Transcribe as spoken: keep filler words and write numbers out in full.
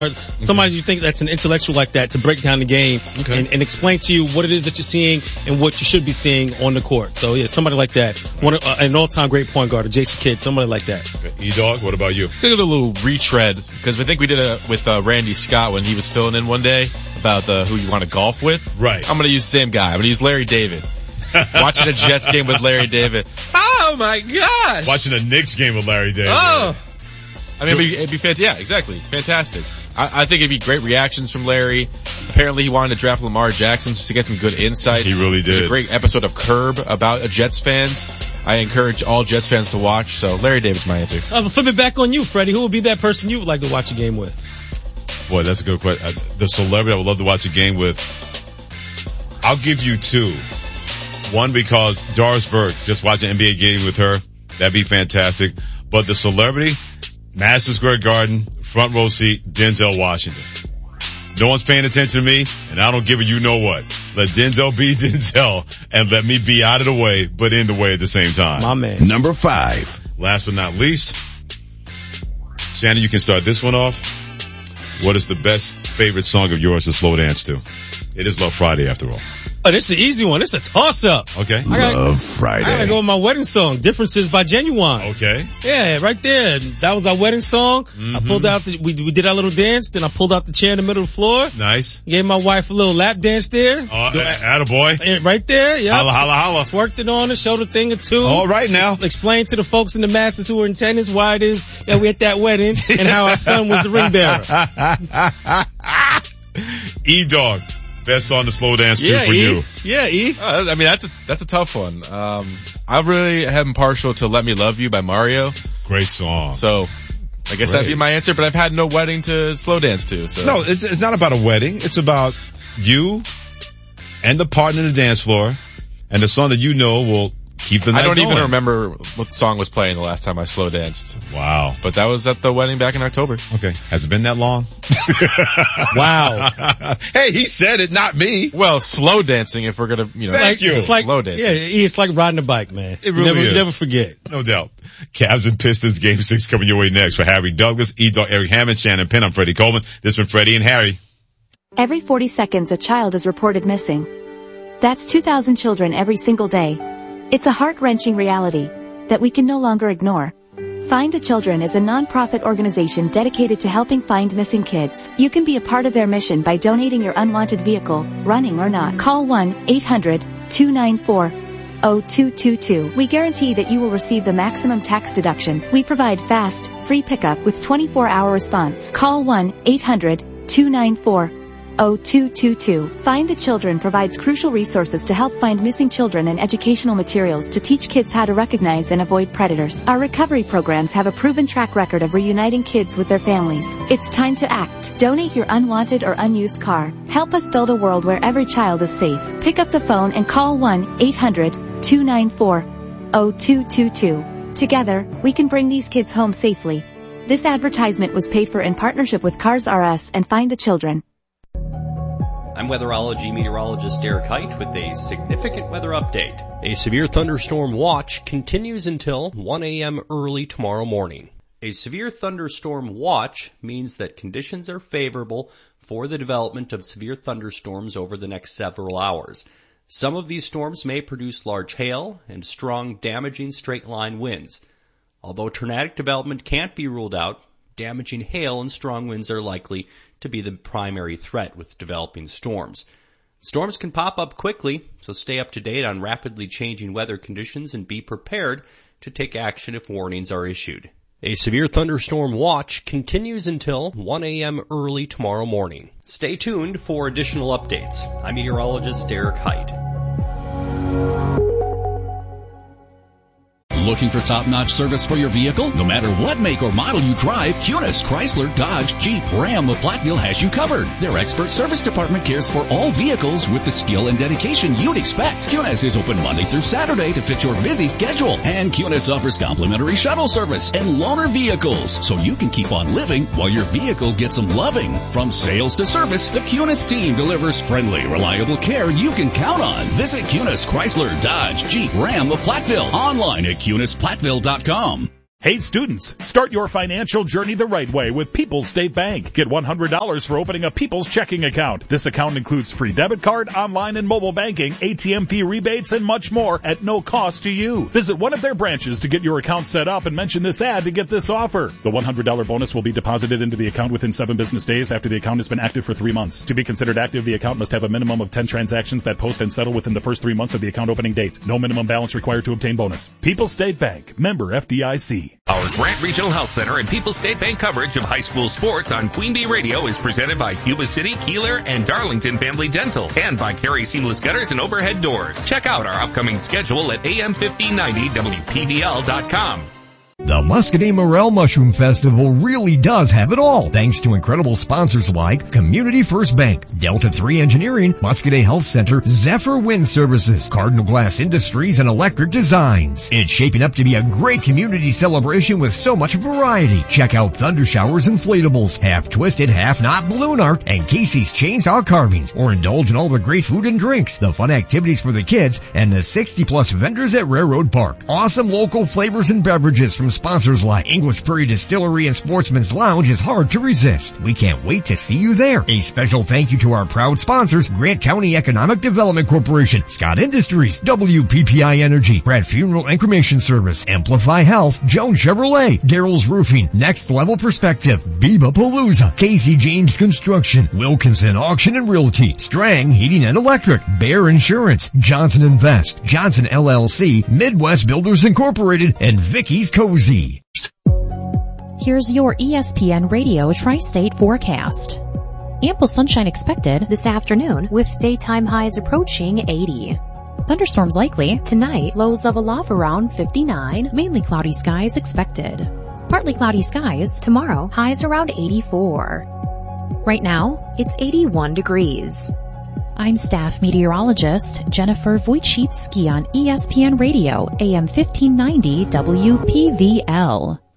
somebody you think that's an intellectual like that to break down the game okay. and, and explain to you what it is that you're seeing and what you should be seeing on the court. So yeah, somebody like that. One uh, an all-time great point guard, a Jason Kidd, somebody like that. Okay. E-Dog, what about you? I did a little retread because I think we did it with uh, Randy Scott when he was filling in one day about the who you want to golf with. Right. I'm going to use the same guy. I'm going to use Larry David. Watching a Jets game with Larry David. Oh my gosh. Watching a Knicks game with Larry David. Oh. I mean, it'd be, it'd be fantastic. Yeah, exactly. Fantastic. I, I think it'd be great reactions from Larry. Apparently he wanted to draft Lamar Jackson just to get some good insights. He really did. There's a great episode of Curb about Jets fans. I encourage all Jets fans to watch. So Larry David's my answer. Uh, flip it back on you, Freddie. Who would be that person you would like to watch a game with? Boy, that's a good question. Uh, the celebrity I would love to watch a game with, I'll give you two. One, because Doris Burke, just watching an N B A game with her, that'd be fantastic. But the celebrity, Madison Square Garden, front row seat, Denzel Washington. No one's paying attention to me, and I don't give a you know what. Let Denzel be Denzel, and let me be out of the way, but in the way at the same time. My man. Number five. Last but not least, Shannon, you can start this one off. What is the best favorite song of yours to slow dance to? It is Love Friday, after all. Oh, this is an easy one. This is a toss-up. Okay. I gotta, Love Friday. I gotta go with my wedding song, Differences by Genuine. Okay. Yeah, right there. That was our wedding song. Mm-hmm. I pulled out the, we, we did our little dance, then I pulled out the chair in the middle of the floor. Nice. Gave my wife a little lap dance there. Uh, attaboy. Right there, yeah. Holla, holla, holla. Twerked it on her, showed a thing or two. All right now. Explain to the folks in the masses who were in attendance why it is that we're at that wedding and how our son was the ring bearer. E-Dog. Best song to slow dance to yeah, for e. you. Yeah, E. Uh, I mean, that's a, that's a tough one. Um, I really am partial to Let Me Love You by Mario. Great song. So, I guess Great. that'd be my answer, but I've had no wedding to slow dance to, so. No, it's, it's not about a wedding. It's about you and the partner on the dance floor, and the song that you know will keep the night I don't going. even remember what song was playing the last time I slow danced. Wow. But that was at the wedding back in October. Okay. Has it been that long? Wow. Hey, he said it, not me. Well, slow dancing if we're gonna, you know. Thank you. It's like, slow dancing. yeah, E, it's like riding a bike, man. It really never, is. Never forget. No doubt. Cavs and Pistons game six coming your way next. For Harry Douglas, E-Dog, Eric Hammond, Shannon Penn, I'm Freddie Coleman. This one, Freddie and Harry. Every forty seconds a child is reported missing. That's two thousand children every single day. It's a heart-wrenching reality that we can no longer ignore. Find the Children is a non-profit organization dedicated to helping find missing kids. You can be a part of their mission by donating your unwanted vehicle, running or not. Call one eight hundred two nine four zero two two two. We guarantee that you will receive the maximum tax deduction. We provide fast, free pickup with twenty-four hour response. Call one eight hundred two nine four zero two two two. Find the Children provides crucial resources to help find missing children and educational materials to teach kids how to recognize and avoid predators. Our recovery programs have a proven track record of reuniting kids with their families. It's time to act. Donate your unwanted or unused car. Help us build a world where every child is safe. Pick up the phone and call one eight hundred two nine four zero two two two. Together, we can bring these kids home safely. This advertisement was paid for in partnership with Cars R Us and Find the Children. I'm weatherology meteorologist Derek Height with a significant weather update. A severe thunderstorm watch continues until one a.m. early tomorrow morning. A severe thunderstorm watch means that conditions are favorable for the development of severe thunderstorms over the next several hours. Some of these storms may produce large hail and strong, damaging straight-line winds. Although tornadic development can't be ruled out, damaging hail and strong winds are likely to be the primary threat with developing storms. Storms can pop up quickly, so stay up to date on rapidly changing weather conditions and be prepared to take action if warnings are issued. A severe thunderstorm watch continues until one a.m. early tomorrow morning. Stay tuned for additional updates. I'm meteorologist Derek Height. Looking for top-notch service for your vehicle? No matter what make or model you drive, Cunis, Chrysler, Dodge, Jeep, Ram of Platteville has you covered. Their expert service department cares for all vehicles with the skill and dedication you'd expect. Cunis is open Monday through Saturday to fit your busy schedule. And Cunis offers complimentary shuttle service and loaner vehicles, so you can keep on living while your vehicle gets some loving. From sales to service, the Cunis team delivers friendly, reliable care you can count on. Visit Cunis, Chrysler, Dodge, Jeep, Ram of Platteville online at Cunis Platteville dot com. Hey students, start your financial journey the right way with People's State Bank. Get one hundred dollars for opening a People's checking account. This account includes free debit card, online and mobile banking, A T M fee rebates, and much more at no cost to you. Visit one of their branches to get your account set up and mention this ad to get this offer. The one hundred dollars bonus will be deposited into the account within seven business days after the account has been active for three months. To be considered active, the account must have a minimum of ten transactions that post and settle within the first three months of the account opening date. No minimum balance required to obtain bonus. People's State Bank, member F D I C. Our Grant Regional Health Center and People's State Bank coverage of high school sports on Queen Bee Radio is presented by Yuba City, Keeler, and Darlington Family Dental, and by Carey Seamless Gutters and Overhead Doors. Check out our upcoming schedule at A M fifteen ninety W P V L dot com. The Muscadet Morel Mushroom Festival really does have it all, thanks to incredible sponsors like Community First Bank, Delta three Engineering, Muscadet Health Center, Zephyr Wind Services, Cardinal Glass Industries, and Electric Designs. It's shaping up to be a great community celebration with so much variety. Check out Thunder Showers Inflatables, Half Twisted, Half Knot Balloon Art, and Casey's Chainsaw Carvings, or indulge in all the great food and drinks, the fun activities for the kids, and the sixty plus vendors at Railroad Park. Awesome local flavors and beverages from sponsors like English Prairie Distillery and Sportsman's Lounge is hard to resist. We can't wait to see you there. A special thank you to our proud sponsors, Grant County Economic Development Corporation, Scott Industries, W P P I Energy, Pratt Funeral and Cremation Service, Amplify Health, Jones Chevrolet, Daryl's Roofing, Next Level Perspective, Biba Palooza, Casey James Construction, Wilkinson Auction and Realty, Strang Heating and Electric, Bear Insurance, Johnson Invest, Johnson L L C, Midwest Builders Incorporated, and Vicky's Cozy. Here's your E S P N Radio Tri-State forecast. Ample sunshine expected This afternoon, with daytime highs approaching eighty. Thunderstorms likely. Tonight, lows level off around fifty-nine. Mainly cloudy skies expected. Partly cloudy skies. Tomorrow, highs around eighty-four. Right now, It's eighty-one degrees. I'm staff meteorologist Jennifer Wojcicki on E S P N Radio, A M fifteen ninety W P V L.